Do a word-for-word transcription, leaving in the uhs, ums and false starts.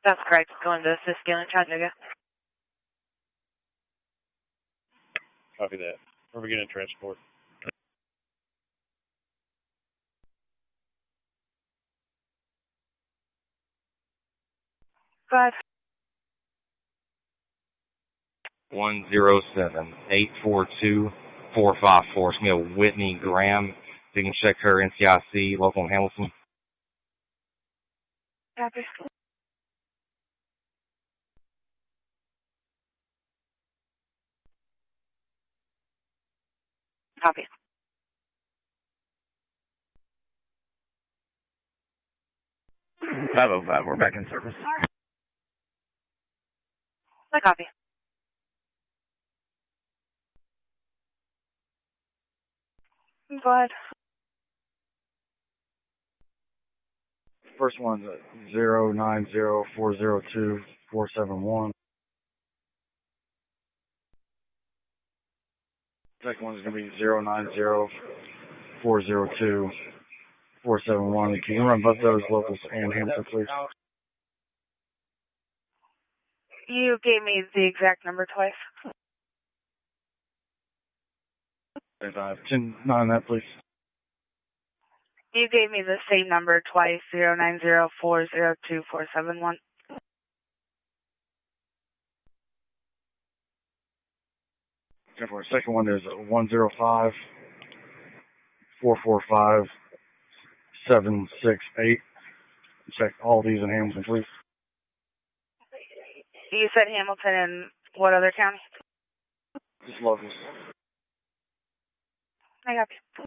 That's correct. Going to Siskiyou and Chattanooga. Copy that. We're beginning transport. Five. One zero seven eight four two four five four. It's gonna be a Whitney Graham. You can check her N C I C, local in Hamilton. Copy. Copy. five oh five, we're back in service. I copy. Go ahead. First one's zero nine zero four zero two four seven one. Second one's going to be zero nine zero four zero two four seven one. Can you run both those locals and Hamilton, please? You gave me the exact number twice. Five. Ten nine that, please. You gave me the same number twice, zero nine zero four zero two four seven one. For the second one, there's one zero five four four five seven six eight. Check all these in Hamilton, please. You said Hamilton and what other county? Just locals. I got you.